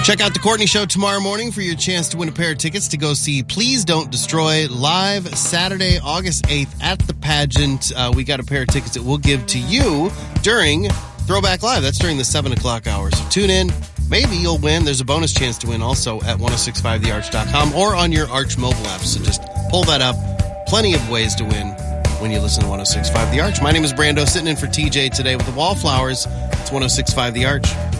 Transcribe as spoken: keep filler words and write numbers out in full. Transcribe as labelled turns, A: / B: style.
A: Check out The Courtney Show tomorrow morning for your chance to win a pair of tickets to go see Please Don't Destroy live Saturday, August eighth at the pageant. Uh, we got a pair of tickets that we'll give to you during Throwback Live. That's during the seven o'clock hour. So tune in. Maybe you'll win. There's a bonus chance to win also at ten sixty-five the arch dot com or on your Arch mobile app. So just pull that up. Plenty of ways to win when you listen to ten sixty-five The Arch. My name is Brando, sitting in for T J today with the Wallflowers. It's ten sixty-five The Arch.